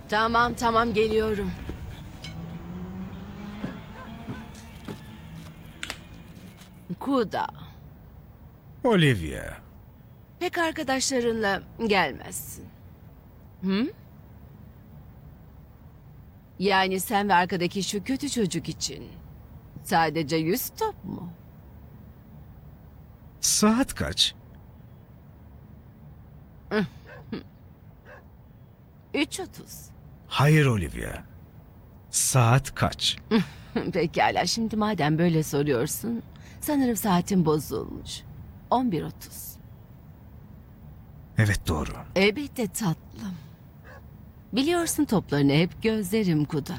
Tamam geliyorum. Kuda, Olivia. pek arkadaşlarınla gelmezsin. Hı? Yani sen ve arkadaki şu kötü çocuk için sadece 100 top mu? Saat kaç? 3.30. Hayır Olivia. Saat kaç? Pekala, şimdi madem böyle soruyorsun, sanırım saatin bozulmuş. 11.30. Evet doğru. Elbette tatlım. Biliyorsun toplarını hep gözlerim Kuda.